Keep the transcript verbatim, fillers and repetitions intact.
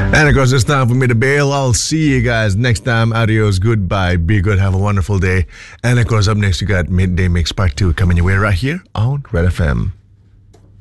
And of course, it's time for me to bail. I'll see you guys next time. Adios, goodbye, be good, have a wonderful day. And of course, up next, you got Midday Mix Part two coming your way right here on Red F M.